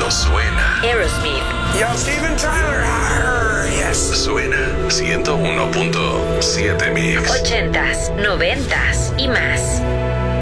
Cuando suena. Aerosmith. Yo, Steven Tyler. Yes. Suena 101.7 Mix. 80s, 90s y más.